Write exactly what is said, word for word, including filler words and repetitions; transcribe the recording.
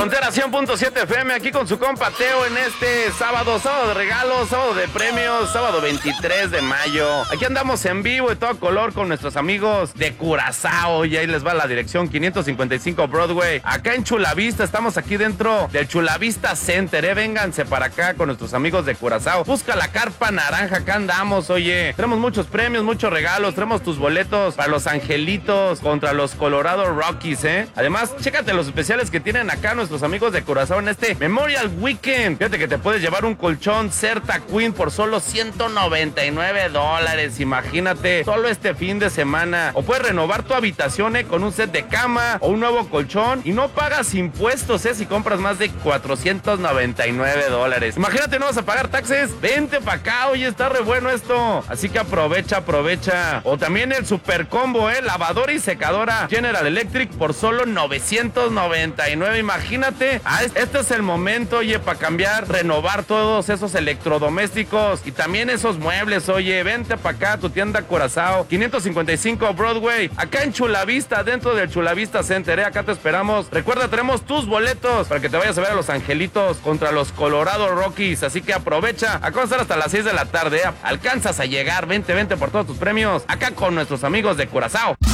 Frontera cien punto siete F M, aquí con su compa Teo en este sábado, sábado de regalos, sábado de premios, sábado veintitrés de mayo. Aquí andamos en vivo de todo color con nuestros amigos de Curazao, y ahí les va la dirección: quinientos cincuenta y cinco Broadway, acá en Chula Vista. Estamos aquí dentro del Chula Vista Center, eh, vénganse para acá con nuestros amigos de Curazao. Busca la carpa naranja, acá andamos, oye. Tenemos muchos premios, muchos regalos, tenemos tus boletos para los Angelitos contra los Colorado Rockies, eh. Además, chécate los especiales que tienen acá nuestros amigos de Curazao en este Memorial Weekend. Fíjate que te puedes llevar un colchón Certa Queen por solo ciento noventa y nueve dólares. Imagínate, solo este fin de semana. O puedes renovar tu habitación eh, con un set de cama o un nuevo colchón y no pagas impuestos eh, si compras más de cuatrocientos noventa y nueve dólares. Imagínate, no vas a pagar taxes. Vente para acá, oye, está re bueno esto. Así que aprovecha, aprovecha. O también el super combo, eh, lavadora y secadora General Electric por solo novecientos noventa y nueve. Imagínate, ah, este es el momento, oye, para cambiar, renovar todos esos electrodomésticos y también esos muebles, oye. Vente para acá, tu tienda Curazao, quinientos cincuenta y cinco Broadway, acá en Chula Vista, dentro del Chula Vista Center, eh, acá te esperamos. Recuerda, tenemos tus boletos para que te vayas a ver a los Angelitos contra los Colorado Rockies, así que aprovecha. Acá va a estar hasta las seis de la tarde, eh. Alcanzas a llegar, vente, vente por todos tus premios, acá con nuestros amigos de Curazao.